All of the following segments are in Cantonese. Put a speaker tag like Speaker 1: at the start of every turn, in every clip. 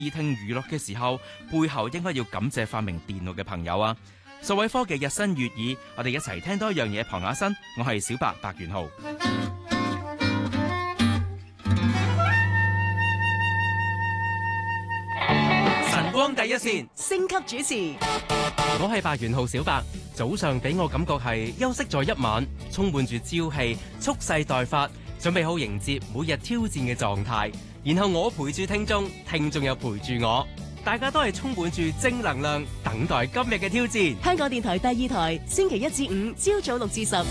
Speaker 1: 耳聽娛樂嘅時候，背後應該要感謝發明電腦嘅朋友啊！數位科技日新月異，我哋一齊聽多一樣嘢，傍下身。我係小白白元浩。晨光第一線，
Speaker 2: 星級主持。
Speaker 3: 我係白元浩小白，早上俾我感覺係休息咗一晚，充滿住朝氣，蓄勢待發，準備好迎接每日挑戰嘅狀態。然後我陪住聽眾，聽眾又陪住我，大家都係充滿住正能量，等待今日嘅挑戰。
Speaker 2: 香港電台第二台，星期一至五朝早6至10。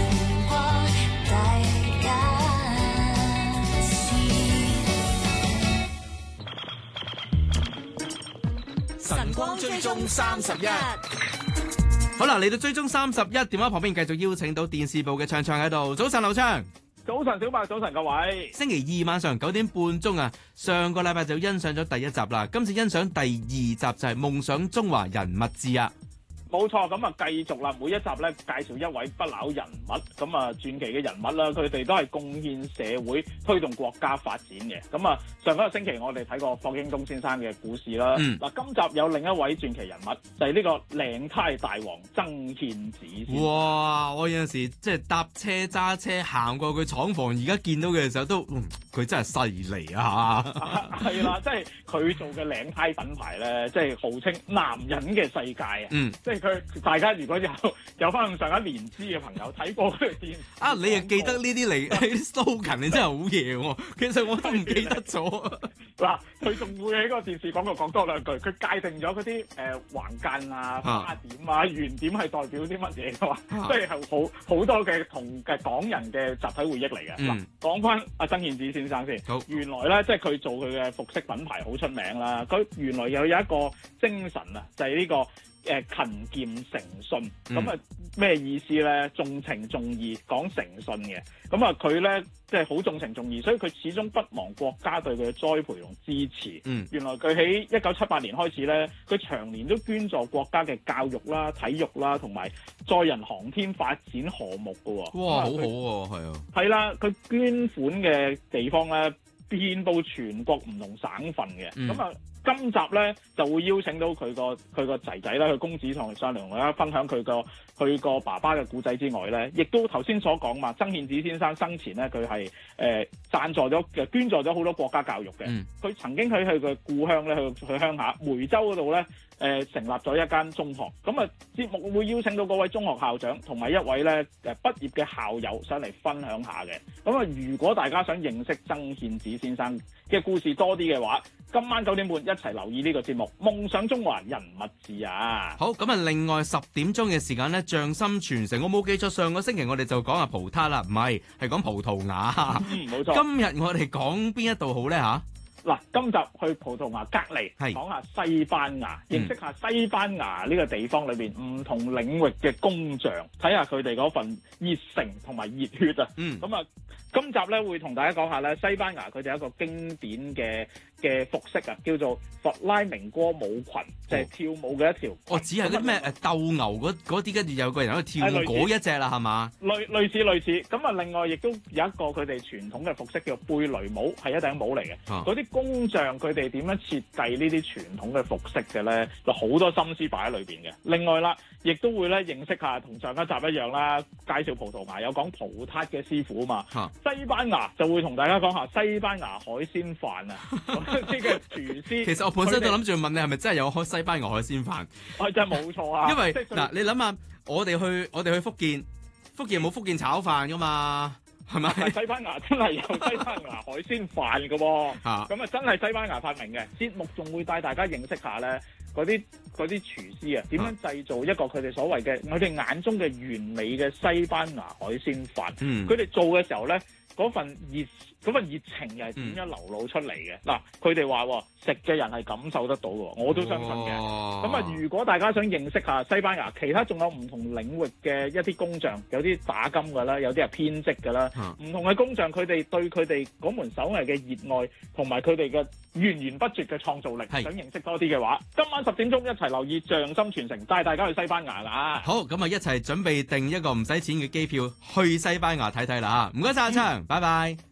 Speaker 1: 晨光追蹤31。好啦，嚟到追蹤31，電話旁邊繼續邀請到電視部嘅暢暢喺度。早晨，劉暢。
Speaker 4: 早晨，小白，早晨各位。
Speaker 1: 星期二晚上9點半鐘啊，上個禮拜就欣賞咗第一集啦，今次欣賞第二集就係夢想中華人物誌啊。
Speaker 4: 冇錯，咁啊繼續啦，每一集咧介紹一位不朽人物，咁啊傳奇嘅人物啦，佢哋都係貢獻社會、推動國家發展嘅。咁啊上一個星期我哋睇過霍英東先生嘅故事啦，嗱今集有另一位傳奇人物，就係呢個領呔大王曾憲梓。
Speaker 1: 哇！我有陣時即係搭車揸車行過佢廠房，而家見到嘅時候都，佢真係犀利啊！
Speaker 4: 係啦，即係佢做嘅領呔品牌咧，即係號稱男人嘅世界啊！即係佢大家如果有翻咁上一年資嘅朋友睇過佢電視啊，
Speaker 1: 你又記得呢啲嚟slogan，你真係好嘢喎！其實我都唔記得咗。嗱，
Speaker 4: 佢仲會喺個電視廣告講多兩句，佢界定咗嗰啲橫間啊、花點啊、圓點係代表啲乜嘢嘅嘛，即係好多嘅同嘅港人嘅集體回憶嚟嘅。嗱，講翻阿曾憲梓先生先，原來咧即係佢做佢嘅服飾品牌好出名啦。佢原來有一個精神啊，就係呢個勤儉誠信。咁啊咩意思咧？重情重義，講誠信嘅。咁啊佢咧即係好重情重義，所以佢始終不忘國家對佢嘅栽培同支持。原來佢喺1978年開始咧，佢長年都捐助國家嘅教育啦、體育啦，同埋載人航天發展項目㗎喎。
Speaker 1: 哇，好好喎，係啊。係
Speaker 4: 啦，佢捐款嘅地方咧，遍佈全國唔同省份嘅。咁啊今集咧就會邀請到佢個仔仔啦，佢公子上嚟同大家分享佢個爸爸嘅故仔之外咧，亦都頭先所講嘛，曾憲梓先生生前咧佢係贊助咗捐助咗好多國家教育嘅。佢曾經喺佢嘅故鄉咧，去鄉下梅州嗰度咧成立咗一間中學。咁啊節目會邀請到嗰位中學校長同埋一位咧畢業嘅校友上嚟分享下嘅。咁啊如果大家想認識曾憲梓先生嘅故事多啲嘅話，今晚9點半一齊留意呢個節目《夢想中華人物誌》啊！
Speaker 1: 好，咁啊，另外10點鐘嘅時間咧，匠心傳承，我冇記錯，上個星期我哋就講下葡撻啦，唔係講葡萄牙。
Speaker 4: 冇錯。
Speaker 1: 今日我哋講邊一度好咧吓？
Speaker 4: 嗱，今集去葡萄牙隔離，講下西班牙，認識下西班牙呢個地方裏邊唔同領域嘅工匠，睇下佢哋嗰份熱誠同埋熱血啊！咁啊，今集咧會同大家講下咧，西班牙佢哋有一個經典嘅服飾啊，叫做弗拉明戈舞裙，就係跳舞嘅一條。
Speaker 1: 只係嗰啲咩鬥牛嗰啲，跟住有個人喺度跳嗰一隻啦，係嘛？
Speaker 4: 類似。咁啊，另外亦都有一個佢哋傳統嘅服飾叫貝雷帽，係一頂帽嚟嘅。嗰啲工匠佢哋點樣設計呢啲傳統嘅服飾嘅咧，就好多心思擺喺裏邊嘅。另外啦，亦都會咧認識下同上一集一樣啦，介紹葡萄牙有講葡撻嘅師傅啊嘛。西班牙就會同大家講下西班牙海鮮飯啊。啲嘅廚師，
Speaker 1: 其實我本身都諗住問你係咪真係有開西班牙海鮮飯？
Speaker 4: 真係冇錯啊！
Speaker 1: 因為嗱，你諗下，我哋去福建冇福建炒飯噶嘛，係咪？
Speaker 4: 西班牙真係有西班牙海鮮飯㗎喎，咁啊真係西班牙發明嘅。節目仲會帶大家認識下咧，嗰啲廚師啊點樣製造一個佢哋所謂嘅我哋眼中嘅完美嘅西班牙海鮮飯。佢哋做嘅時候咧，嗰份熱情又係點樣流露出嚟嘅？嗱，佢哋話食嘅人係感受得到嘅，我都相信嘅。咁啊，如果大家想認識下西班牙，其他仲有唔同領域嘅一啲工匠，有啲打金嘅啦，有啲係編織嘅啦，唔同嘅工匠，佢哋對佢哋嗰門手藝嘅熱愛，同埋佢哋嘅源源不絕嘅創造力，想認識多啲嘅話，今晚10點鐘一齊留意匠心傳承，帶大家去西班牙啦！
Speaker 1: 好，咁啊一齊準備定一個唔使錢嘅機票去西班牙睇睇啦！唔該晒阿昌，拜拜，
Speaker 4: 拜拜。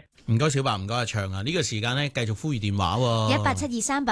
Speaker 5: 唔該小白，唔該阿祥啊，呢個時間咧繼續呼籲電話喎。
Speaker 6: 1872388